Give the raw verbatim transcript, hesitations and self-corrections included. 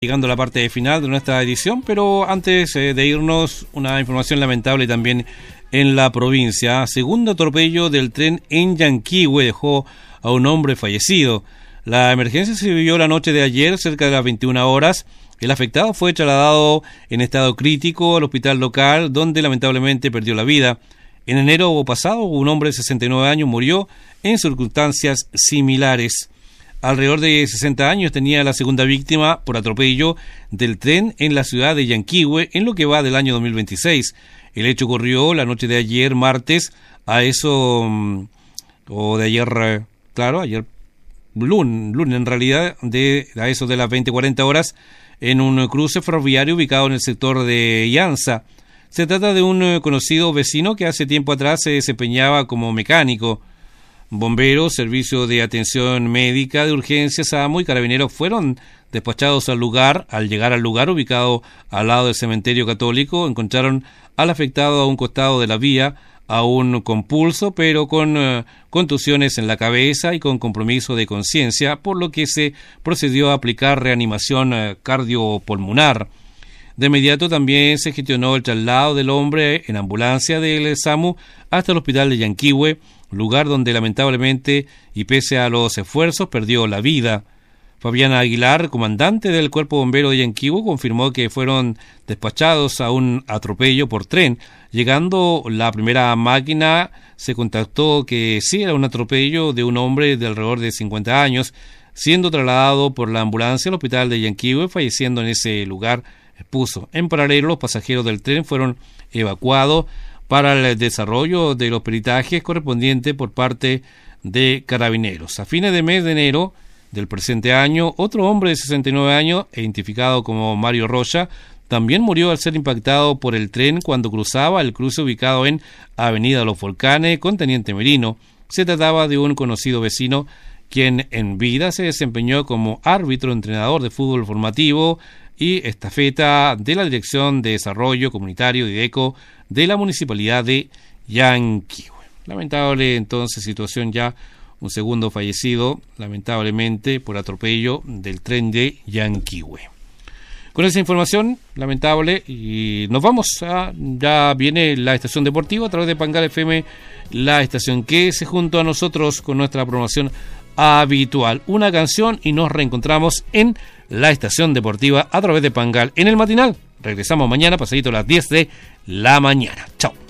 Llegando a la parte final de nuestra edición, pero antes eh, de irnos, una información lamentable también en la provincia. Segundo atropello del tren en Yanquihue dejó a un hombre fallecido. La emergencia se vivió la noche de ayer, cerca de las veintiuna horas. El afectado fue trasladado en estado crítico al hospital local, donde lamentablemente perdió la vida. En enero pasado, un hombre de sesenta y nueve años murió en circunstancias similares. Alrededor de sesenta años tenía la segunda víctima por atropello del tren en la ciudad de Yanquihue en lo que va del año dos mil veintiséis. El hecho ocurrió la noche de ayer, martes, a eso, o de ayer, claro, ayer lunes, lunes en realidad, de a eso de las veinte cuarenta horas, en un cruce ferroviario ubicado en el sector de Llanza. Se trata de un conocido vecino que hace tiempo atrás se desempeñaba como mecánico. Bomberos, servicio de atención médica de urgencias, SAMU y carabineros fueron despachados al lugar. Al llegar al lugar, ubicado al lado del cementerio católico, encontraron al afectado a un costado de la vía, aún con pulso, pero con uh, contusiones en la cabeza y con compromiso de conciencia, por lo que se procedió a aplicar reanimación uh, cardiopulmonar. De inmediato también se gestionó el traslado del hombre en ambulancia del SAMU hasta el hospital de Yanquihue, lugar donde lamentablemente y pese a los esfuerzos perdió la vida. Fabiana Aguilar, comandante del Cuerpo Bombero de Yanquihue, confirmó que fueron despachados a un atropello por tren. Llegando la primera máquina, se contactó que sí era un atropello de un hombre de alrededor de cincuenta años, siendo trasladado por la ambulancia al hospital de Yanquihue, falleciendo en ese lugar, expuso. En paralelo, los pasajeros del tren fueron evacuados para el desarrollo de los peritajes correspondientes por parte de carabineros. A fines de mes de enero del presente año, otro hombre de sesenta y nueve años, identificado como Mario Rocha, también murió al ser impactado por el tren cuando cruzaba el cruce ubicado en Avenida Los Volcanes con Teniente Merino. Se trataba de un conocido vecino quien en vida se desempeñó como árbitro, entrenador de fútbol formativo y estafeta de la Dirección de Desarrollo Comunitario de IDECO de la Municipalidad de Yanquihue. Lamentable entonces situación, ya un segundo fallecido, lamentablemente por atropello del tren de Yanquihue. Con esa información lamentable y nos vamos a, ya viene la estación deportiva a través de Pangal F M, la estación que se junto a nosotros con nuestra programación habitual. Una canción y nos reencontramos en la estación deportiva a través de Pangal en el matinal. Regresamos mañana pasadito a las diez de la mañana. Chao.